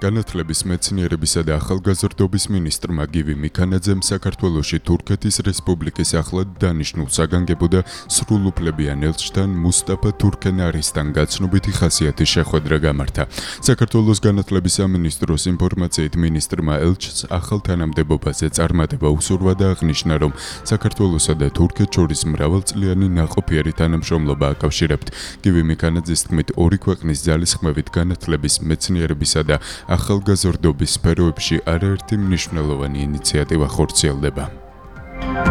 განათლების მეცნიერებისა და ახალგაზრდობის მინისტრმა გივი მიქანაძემ საქართველოში თურქეთის რესპუბლიკის ახლად დანიშნულ საგანგებო და სრულუფლებიან ელჩთან მუსტაფა თურქენარისთან გაცნობითი ხასიათის შეხვედრა გამართა. საქართველოს განათლების სამინისტროს ინფორმაციით მინისტრმა ელჩს ახალ თანამდებობაზე წარმატება უსურვა და აღნიშნა, რომ საქართველოსა და თურქეთს შორის მრავალწლიანი ნაყოფიერი თანამშრომლობა აკავშირებთ. გივი მიქანაძის თქმით, ორი ქვეყნის ძალისხმევით განათლების, მეცნიერებისა და ახალგაზრდობის სფეროებში არაერთი მნიშვნელოვანი ინიციატივა ხორციელდება.